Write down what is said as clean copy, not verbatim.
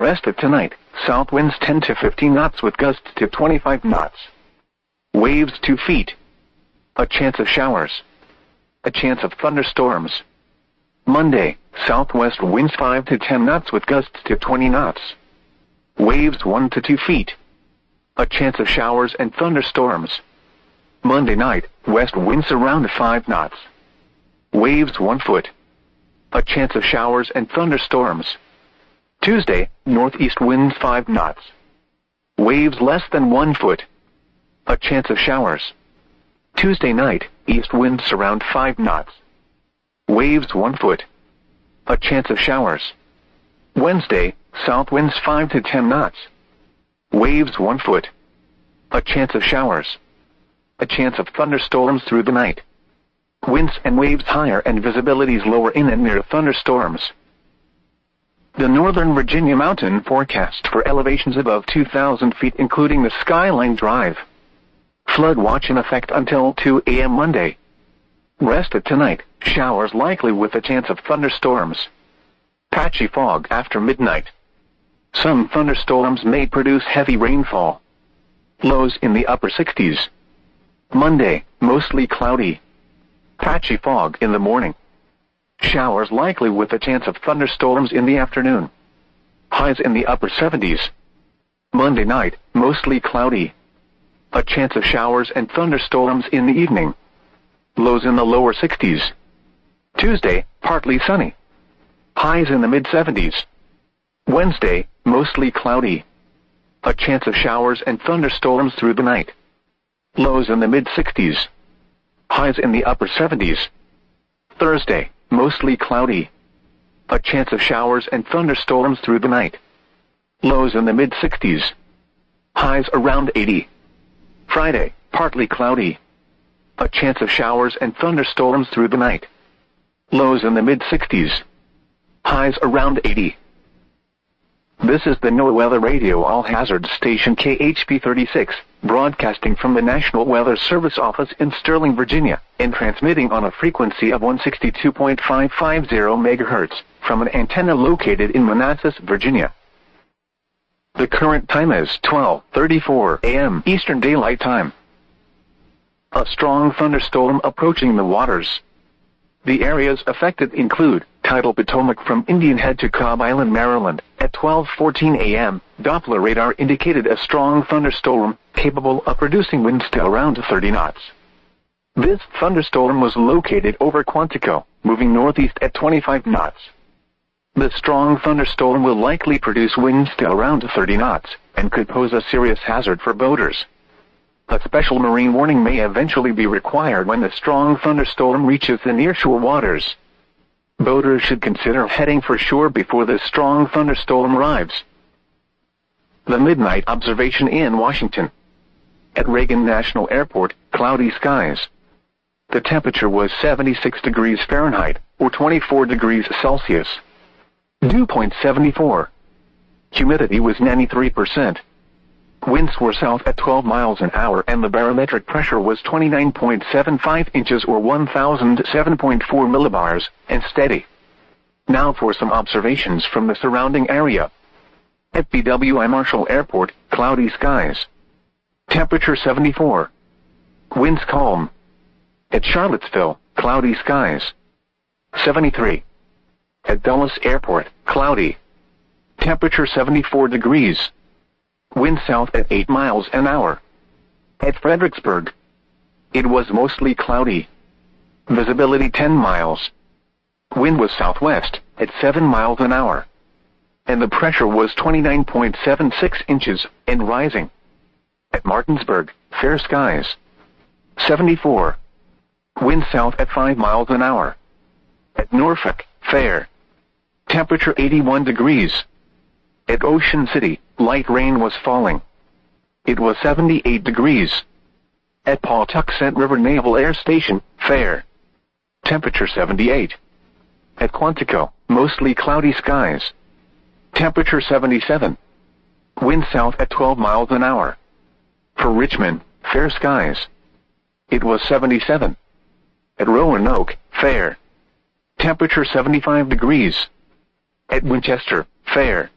Rest of tonight, south winds 10 to 15 knots with gusts to 25 knots. Waves 2 feet. A chance of showers. A chance of thunderstorms. Monday, southwest winds 5 to 10 knots with gusts to 20 knots. Waves 1 to 2 feet. A chance of showers and thunderstorms. Monday night, west winds around 5 knots. Waves 1 foot. A chance of showers and thunderstorms. Tuesday, northeast winds 5 knots. Waves less than 1 foot. A chance of showers. Tuesday night, east winds around 5 knots. Waves 1 foot. A chance of showers. Wednesday, south winds 5 to 10 knots. Waves 1 foot. A chance of showers. A chance of thunderstorms through the night. Winds and waves higher and visibilities lower in and near thunderstorms. The Northern Virginia mountain forecast for elevations above 2,000 feet including the Skyline Drive. Flood watch in effect until 2 a.m. Monday. Rest of tonight, showers likely with a chance of thunderstorms. Patchy fog after midnight. Some thunderstorms may produce heavy rainfall. Lows in the upper 60s. Monday, mostly cloudy. Patchy fog in the morning. Showers likely with a chance of thunderstorms in the afternoon. Highs in the upper 70s. Monday night, mostly cloudy. A chance of showers and thunderstorms in the evening. Lows in the lower 60s. Tuesday, partly sunny. Highs in the mid-70s. Wednesday, mostly cloudy. A chance of showers and thunderstorms through the night. Lows in the mid-60s. Highs in the upper 70s. Thursday, mostly cloudy. A chance of showers and thunderstorms through the night. Lows in the mid-60s. Highs around 80. Friday, partly cloudy. A chance of showers and thunderstorms through the night. Lows in the mid-60s. Highs around 80. This is the NOAA Weather Radio All-Hazard Station KHP 36, broadcasting from the National Weather Service office in Sterling, Virginia, and transmitting on a frequency of 162.550 MHz from an antenna located in Manassas, Virginia. The current time is 12:34 a.m. Eastern Daylight Time. A strong thunderstorm approaching the waters. The areas affected include tidal Potomac from Indian Head to Cobb Island, Maryland. At 12:14 a.m., Doppler radar indicated a strong thunderstorm capable of producing winds to around 30 knots. This thunderstorm was located over Quantico, moving northeast at 25 knots. The strong thunderstorm will likely produce winds to around 30 knots and could pose a serious hazard for boaters. A special marine warning may eventually be required when the strong thunderstorm reaches the nearshore waters. Boaters should consider heading for shore before the strong thunderstorm arrives. The midnight observation in Washington. At Reagan National Airport, cloudy skies. The temperature was 76 degrees Fahrenheit, or 24 degrees Celsius. Dew point 74. Humidity was 93%. Winds were south at 12 miles an hour and the barometric pressure was 29.75 inches or 1007.4 millibars, and steady. Now for some observations from the surrounding area. At BWI Marshall Airport, cloudy skies. Temperature 74. Winds calm. At Charlottesville, cloudy skies. 73. At Dulles Airport, cloudy. Temperature 74 degrees. Wind south at 8 miles an hour. At Fredericksburg, it was mostly cloudy. Visibility 10 miles. Wind was southwest at 7 miles an hour. And the pressure was 29.76 inches and rising. At Martinsburg, fair skies. 74. Wind south at 5 miles an hour. At Norfolk, fair. Temperature 81 degrees. At Ocean City, light rain was falling. It was 78 degrees. At Pawtuxet River Naval Air Station, fair. Temperature 78. At Quantico, mostly cloudy skies. Temperature 77. Wind south at 12 miles an hour. For Richmond, fair skies. It was 77. At Roanoke, fair. Temperature 75 degrees. At Winchester, fair.